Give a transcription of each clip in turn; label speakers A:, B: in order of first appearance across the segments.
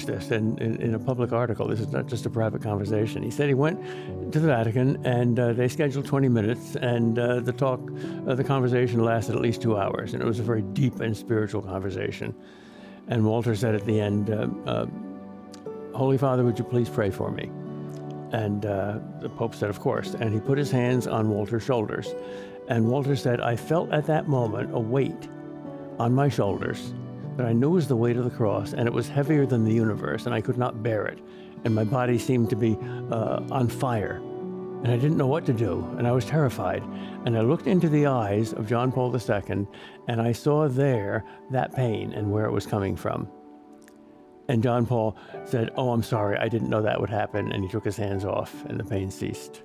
A: this in a public article. This is not just a private conversation. He said he went to the Vatican and they scheduled 20 minutes, and the conversation lasted at least 2 hours, and it was a very deep and spiritual conversation. And Walter said at the end, "Holy Father, would you please pray for me?" And the Pope said, "Of course." And he put his hands on Walter's shoulders. And Walter said, "I felt at that moment a weight on my shoulders that I knew was the weight of the cross, and it was heavier than the universe, and I could not bear it. And my body seemed to be on fire. And I didn't know what to do, and I was terrified. And I looked into the eyes of John Paul II, and I saw there that pain and where it was coming from." And John Paul said, "Oh, I'm sorry, I didn't know that would happen." And he took his hands off, and the pain ceased.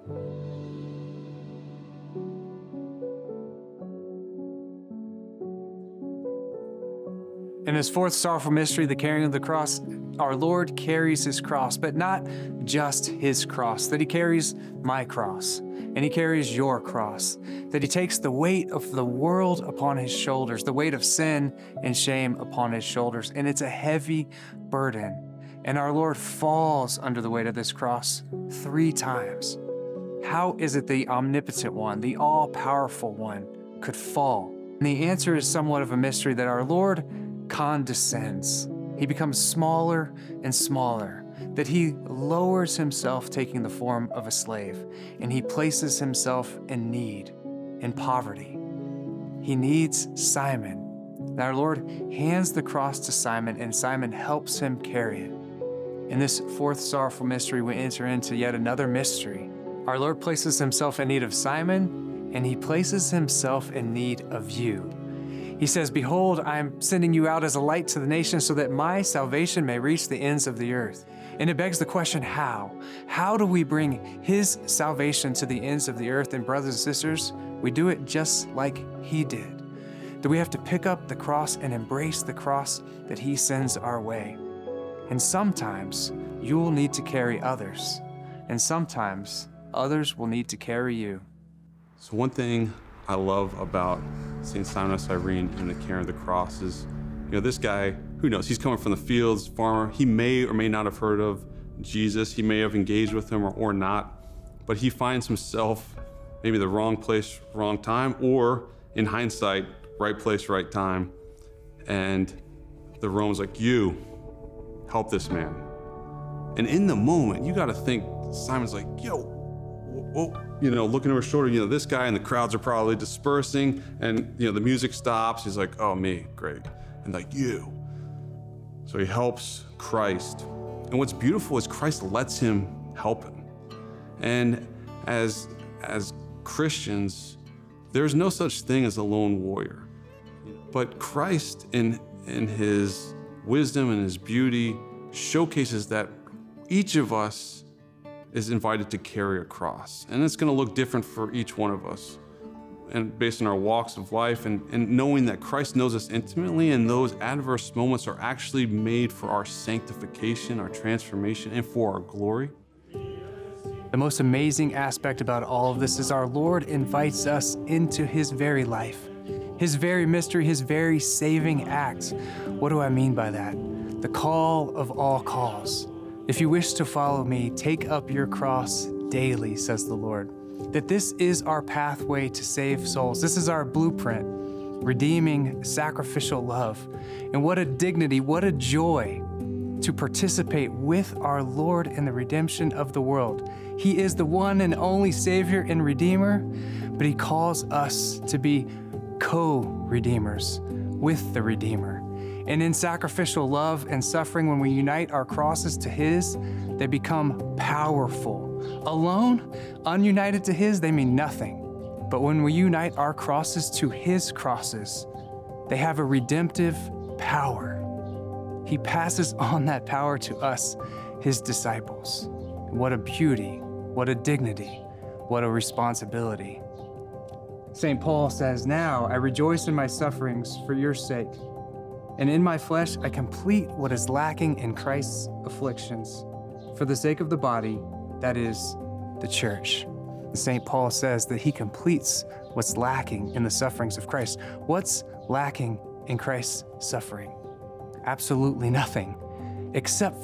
B: In his fourth sorrowful mystery, the carrying of the cross, our Lord carries his cross, but not just his cross, that he carries my cross, and he carries your cross, that he takes the weight of the world upon his shoulders, the weight of sin and shame upon his shoulders, and it's a heavy burden. And our Lord falls under the weight of this cross 3 times. How is it the omnipotent one, the all-powerful one, could fall? And the answer is somewhat of a mystery, that our Lord condescends. He becomes smaller and smaller, that he lowers himself, taking the form of a slave, and he places himself in need, in poverty. He needs Simon. And our Lord hands the cross to Simon, and Simon helps him carry it. In this fourth sorrowful mystery, we enter into yet another mystery. Our Lord places himself in need of Simon, and he places himself in need of you. He says, "Behold, I am sending you out as a light to the nations so that my salvation may reach the ends of the earth." And it begs the question, how? How do we bring his salvation to the ends of the earth? And brothers and sisters, we do it just like he did. That we have to pick up the cross and embrace the cross that he sends our way. And sometimes you will need to carry others, and sometimes others will need to carry you.
C: So one thing I love about St. Simon of Cyrene and the carrying of the cross is, this guy, who knows, he's coming from the fields, farmer. He may or may not have heard of Jesus. He may have engaged with him or not, but he finds himself maybe the wrong place, wrong time, or in hindsight, right place, right time. And the Rome's like, "You, help this man." And in the moment, you got to think, Simon's like, "Yo, whoa," looking over his shoulder, this guy, and the crowds are probably dispersing, and the music stops. He's like, "Oh, me, great." And like, "You." So he helps Christ. And what's beautiful is Christ lets him help him. And as Christians, there's no such thing as a lone warrior. But Christ, in his wisdom and his beauty, showcases that each of us is invited to carry a cross. And it's going to look different for each one of us, and based on our walks of life, and knowing that Christ knows us intimately, and those adverse moments are actually made for our sanctification, our transformation, and for our glory.
B: The most amazing aspect about all of this is our Lord invites us into his very life, his very mystery, his very saving act. What do I mean by that? The call of all calls. "If you wish to follow me, take up your cross daily," says the Lord. That this is our pathway to save souls. This is our blueprint, redeeming, sacrificial love. And what a dignity, what a joy to participate with our Lord in the redemption of the world. He is the one and only Savior and Redeemer, but he calls us to be co-redeemers with the Redeemer. And in sacrificial love and suffering, when we unite our crosses to his, they become powerful. Alone, ununited to his, they mean nothing. But when we unite our crosses to his crosses, they have a redemptive power. He passes on that power to us, his disciples. What a beauty, what a dignity, what a responsibility. St. Paul says, "Now I rejoice in my sufferings for your sake. And in my flesh, I complete what is lacking in Christ's afflictions for the sake of the body, that is, the church." St. Paul says that he completes what's lacking in the sufferings of Christ. What's lacking in Christ's suffering? Absolutely nothing. except